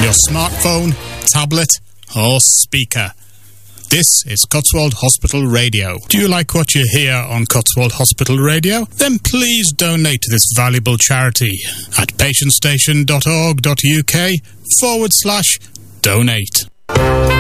on your smartphone, tablet, or speaker. This is Cotswold Hospital Radio. Do you like what you hear on Cotswold Hospital Radio? Then please donate to this valuable charity at patientstation.org.uk/donate.